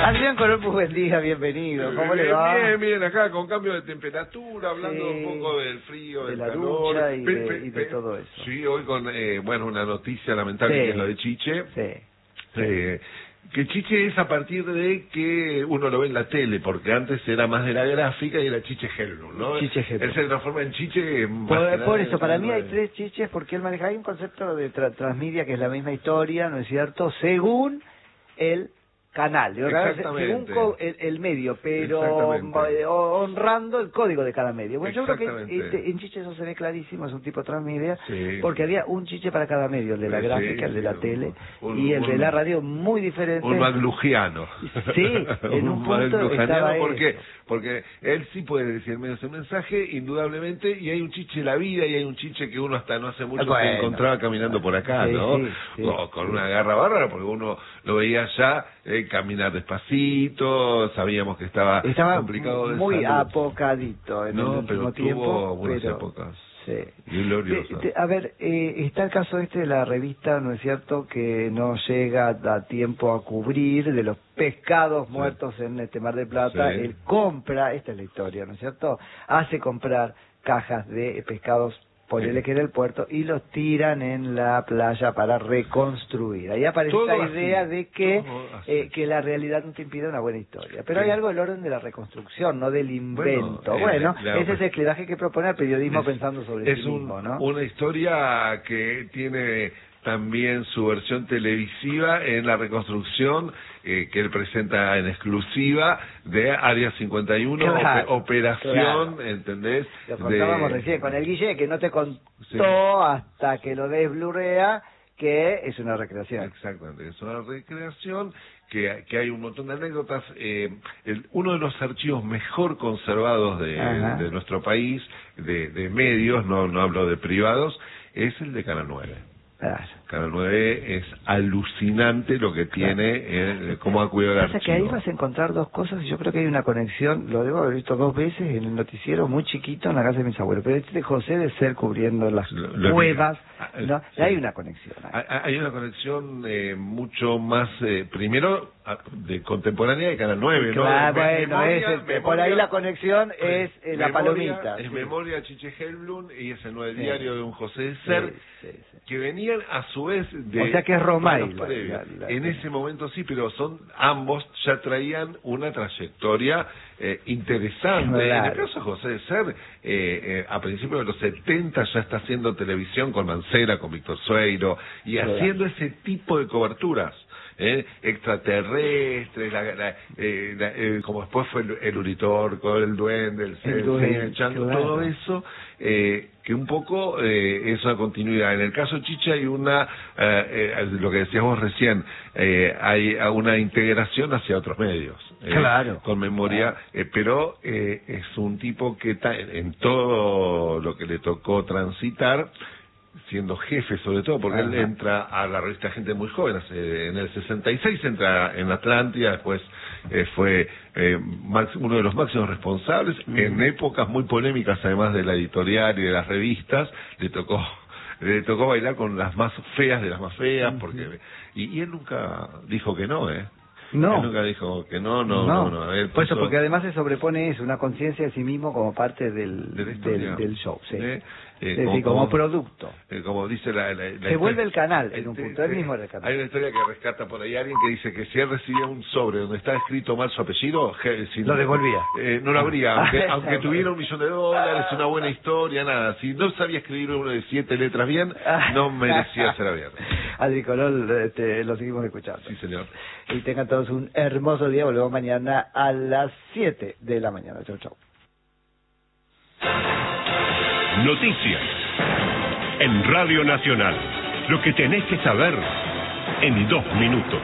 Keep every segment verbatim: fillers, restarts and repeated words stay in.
Adrián Corolpus, buen día, bienvenido. ¿Cómo bien, le va? Bien, bien, acá con cambio de temperatura, hablando sí, un poco del frío, de del la calor. ducha y, pe, de, pe, y de pe, todo eso. Sí, hoy con, eh, bueno, una noticia lamentable sí, que es lo de Chiche. Sí. Eh, que Chiche es a partir de que uno lo ve en la tele, porque antes era más de la gráfica y era Chiche Helblum, ¿no? Chiche Helblum. Él se transforma en Chiche. Por, por eso, para mí hay tres Chiches, porque él maneja, hay un concepto de tra transmedia que es la misma historia, ¿no es cierto? Según el canal, digo, según el, el medio, pero honrando el código de cada medio. Bueno, yo creo que este, en Chiche eso se ve clarísimo, es un tipo transmedia, sí, porque había un Chiche para cada medio, el de la sí, gráfica, el de la sí, tele un, y el un, de la radio, muy diferente. Un maglugiano. Sí, en un, un punto estaba ¿por qué? eso. Porque él sí puede decir medio ese mensaje, indudablemente, y hay un Chiche la vida, y hay un Chiche que uno hasta no hace mucho bueno, se encontraba caminando por acá, sí, ¿no? Sí, sí, con, con sí. una garra bárbara, porque uno lo veía ya eh, caminar despacito, sabíamos que estaba, estaba complicado de muy salud. apocadito en no, el pero último tuvo tiempo, buenas pero... épocas. Sí. Gloriosa. De, de, a ver, eh, está el caso este de la revista, ¿no es cierto?, que no llega a tiempo a cubrir de los pescados sí. muertos en este Mar del Plata. Sí. Él compra, esta es la historia, ¿no es cierto?, hace comprar cajas de pescados por el que era el puerto y los tiran en la playa para reconstruir. Ahí aparece todo esta así, idea de que eh, que la realidad no te impide una buena historia. Pero sí. hay algo del orden de la reconstrucción, no del invento. Bueno, bueno la, la, ese es el clivaje que propone el periodismo es, pensando sobre sí mismo, un, ¿no? Una historia que tiene también su versión televisiva en la reconstrucción eh, que él presenta en exclusiva de Área cincuenta y uno, claro, op operación, claro. ¿entendés? Lo contábamos de... recién con el Guille, que no te contó sí. hasta que lo desblurea que es una recreación. Exactamente, es una recreación, que, que hay un montón de anécdotas. Eh, el, uno de los archivos mejor conservados de, de nuestro país, de, de medios, no, no hablo de privados, es el de Canal nueve. Claro. Canal nueve es alucinante lo que tiene, claro. eh, cómo ha cuidado el archivo. Que ahí vas a encontrar dos cosas y yo creo que hay una conexión, lo debo haber visto dos veces en el noticiero muy chiquito en la casa de mis abuelos, pero este de José de Ser cubriendo las lo, lo cuevas, ¿no? Sí. Hay una conexión ahí. Hay una conexión eh, mucho más, eh, primero, de contemporánea de Canal nueve, claro, ¿no? Bueno, memoria, es el, memoria, por ahí la conexión es eh, la memoria, palomita. Es sí. Memoria Chiche Helblum y es el nuevo sí. diario de un José de Ser, sí, sí, sí. que venían a su vez de... O sea que es Romay. La, la, la, en ese momento sí, pero son ambos ya traían una trayectoria eh, interesante. Claro. En el caso de José de Ser, eh, eh, a principios de los setenta ya está haciendo televisión con Mancera, con Víctor Sueiro, y claro. haciendo ese tipo de coberturas. Eh, extraterrestres, la, la, eh, la, eh, como después fue el, el Uritorco, el Duende, el, el, duende, el Chango, claro. todo eso, eh, que un poco eh, es una continuidad. En el caso de Chiche hay una, eh, eh, lo que decíamos recién, eh, hay una integración hacia otros medios. Eh, claro. Con memoria, claro. eh, pero eh, es un tipo que ta, en todo lo que le tocó transitar, siendo jefe sobre todo, porque Ajá. él entra a la revista Gente Muy Joven, en el sesenta y seis entra en Atlántida, después eh, fue eh, uno de los máximos responsables, uh-huh. en épocas muy polémicas además de la editorial y de las revistas, le tocó le tocó bailar con las más feas de las más feas, uh-huh. porque y, y él nunca dijo que no, ¿eh? No. Él nunca dijo que no, no, no. no. no. Él Por eso, puso... porque además se sobrepone eso, una conciencia de sí mismo como parte del, de del, del show, sí. ¿Eh? Eh, sí, como, sí, como, como producto. Eh, como dice la... la, la se historia, vuelve el canal en un este, punto, él sí, mismo era el canal. Hay una historia que rescata por ahí alguien que dice que si él recibía un sobre donde está escrito mal su apellido, si lo devolvía. Eh, no lo habría, aunque, aunque tuviera un millón de dólares, una buena historia, nada. Si no sabía escribir uno de siete letras bien, no merecía ser abierto. Adri Corol, este, lo seguimos escuchando. Sí, señor. Y tengan todos un hermoso día, volvemos mañana a las siete de la mañana. Chau, chau. Noticias en Radio Nacional. Lo que tenés que saber en dos minutos.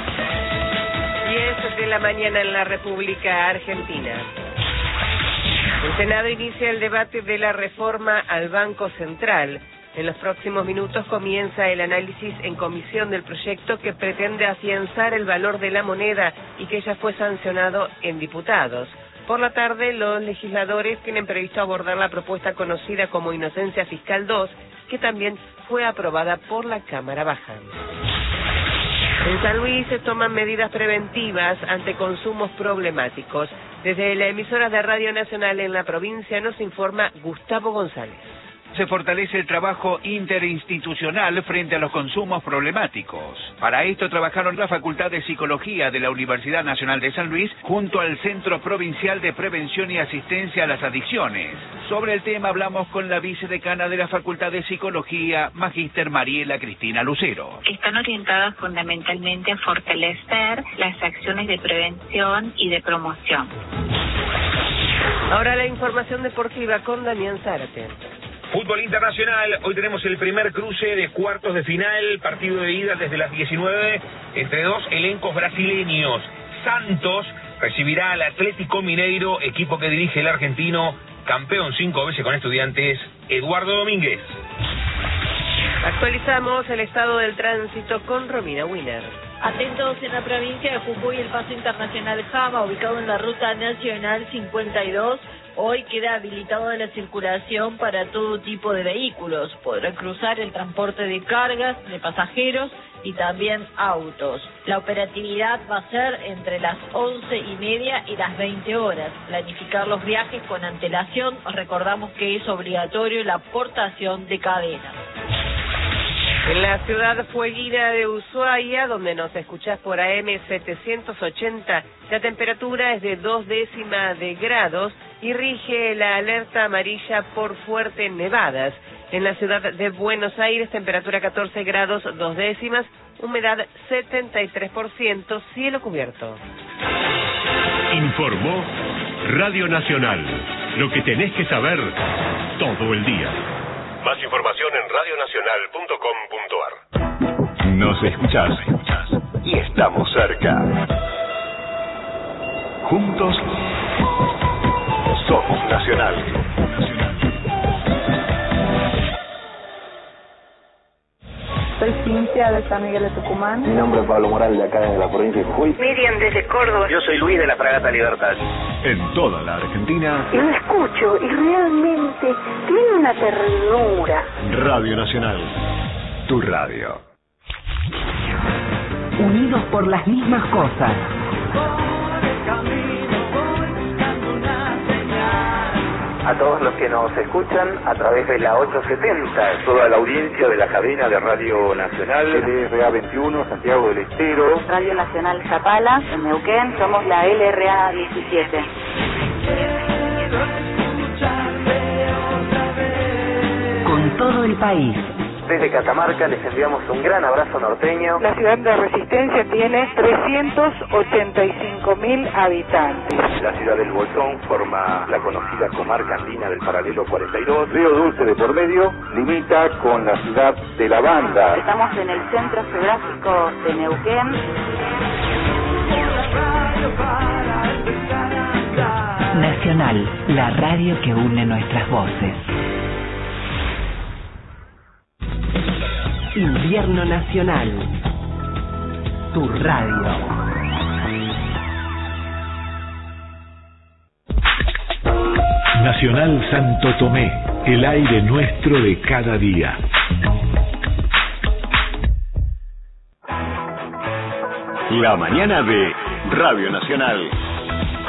diez de la mañana en la República Argentina. El Senado inicia el debate de la reforma al Banco Central. En los próximos minutos comienza el análisis en comisión del proyecto que pretende afianzar el valor de la moneda y que ya fue sancionado en diputados. Por la tarde, los legisladores tienen previsto abordar la propuesta conocida como Inocencia Fiscal dos, que también fue aprobada por la Cámara Baja. En San Luis se toman medidas preventivas ante consumos problemáticos. Desde la emisora de Radio Nacional en la provincia nos informa Gustavo González. Se fortalece el trabajo interinstitucional frente a los consumos problemáticos. Para esto trabajaron la Facultad de Psicología de la Universidad Nacional de San Luis junto al Centro Provincial de Prevención y Asistencia a las Adicciones. Sobre el tema hablamos con la vicedecana de la Facultad de Psicología, Magíster Mariela Cristina Lucero. Están orientadas fundamentalmente a fortalecer las acciones de prevención y de promoción. Ahora la información deportiva con Damián Zárate. Fútbol internacional, hoy tenemos el primer cruce de cuartos de final, partido de ida desde las diecinueve, entre dos elencos brasileños. Santos recibirá al Atlético Mineiro, equipo que dirige el argentino, campeón cinco veces con Estudiantes, Eduardo Domínguez. Actualizamos el estado del tránsito con Romina Wiener. Atentos en la provincia de Jujuy, el paso internacional Jama, ubicado en la ruta nacional cincuenta y dos, hoy queda habilitado la circulación para todo tipo de vehículos. Podrán cruzar el transporte de cargas, de pasajeros y también autos. La operatividad va a ser entre las once y media y las veinte horas. Planificar los viajes con antelación. Recordamos que es obligatorio la portación de cadenas. En la ciudad fueguina de Ushuaia, donde nos escuchás por A M setecientos ochenta, la temperatura es de dos décimas de grados y rige la alerta amarilla por fuertes nevadas. En la ciudad de Buenos Aires, temperatura catorce grados, dos décimas, humedad setenta y tres por ciento, cielo cubierto. Informó Radio Nacional. Lo que tenés que saber todo el día. Más información en radio nacional punto com punto a r. Nos escuchás, escuchás y estamos cerca. Juntos somos Nacional. Soy Cintia de San Miguel de Tucumán. Mi nombre es Pablo Morales, de acá de la provincia de Jujuy. Miriam desde Córdoba. Yo soy Luis de la Fragata Libertad. En toda la Argentina. Lo escucho y realmente tiene una ternura. Radio Nacional, tu radio. Unidos por las mismas cosas. A todos los que nos escuchan a través de la ochocientos setenta, toda la audiencia de la cadena de Radio Nacional, L R A veintiuno, Santiago del Estero, Radio Nacional Zapala, en Neuquén, somos la L R A diecisiete. Con todo el país. Desde Catamarca les enviamos un gran abrazo norteño. La ciudad de Resistencia tiene trescientos ochenta y cinco mil habitantes. La ciudad del Bolsón forma la conocida comarca andina del paralelo cuarenta y dos. Río Dulce de por medio limita con la ciudad de La Banda. Estamos en el centro geográfico de Neuquén. Nacional, la radio que une nuestras voces. Invierno Nacional, tu radio. Nacional Santo Tomé, el aire nuestro de cada día. La mañana de Radio Nacional.